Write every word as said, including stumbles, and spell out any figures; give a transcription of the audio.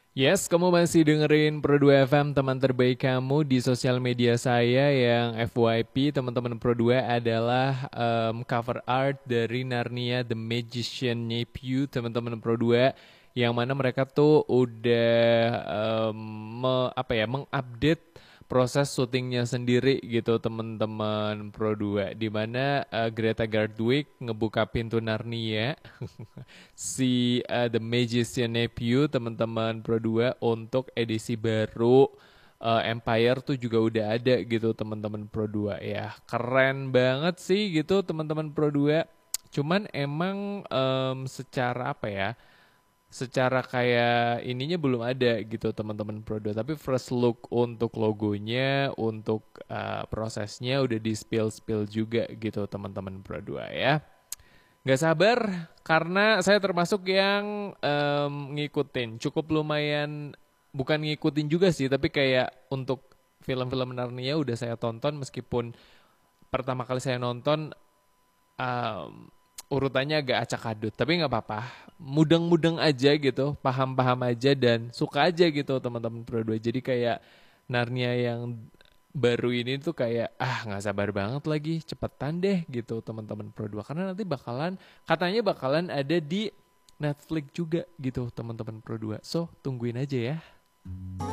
Yes, kamu masih dengerin Pro dua F M, teman terbaik kamu di sosial media saya yang F Y P. Teman-teman Pro dua adalah em, cover art dari Narnia The Magician Nephew, teman-teman Pro dua, yang mana mereka tuh udah em, me- apa ya, mengupdate proses syutingnya sendiri gitu teman-teman Pro dua, di mana eh, Greta Gerwig ngebuka pintu Narnia si uh, The Magician Nephew, teman-teman Pro dua, untuk edisi baru uh, Empire tuh juga udah ada gitu teman-teman Pro dua ya. Keren banget sih gitu teman-teman Pro dua. Cuman emang em, secara apa ya? Secara kayak ininya belum ada gitu teman-teman Pro dua, tapi first look untuk logonya, untuk uh, prosesnya udah di spill-spill juga gitu teman-teman Pro dua ya. Gak sabar karena saya termasuk yang em, ngikutin, cukup lumayan, bukan ngikutin juga sih, tapi kayak untuk film-film Narnia udah saya tonton meskipun pertama kali saya nonton em, urutannya agak acak adut, tapi nggak apa-apa, mudeng-mudeng aja gitu, paham-paham aja dan suka aja gitu teman-teman Pro dua. Jadi kayak Narnia yang baru ini tuh kayak ah nggak sabar banget lagi, cepetan deh gitu teman-teman Pro dua, karena nanti bakalan, katanya bakalan ada di Netflix juga gitu teman-teman Pro dua. So tungguin aja ya.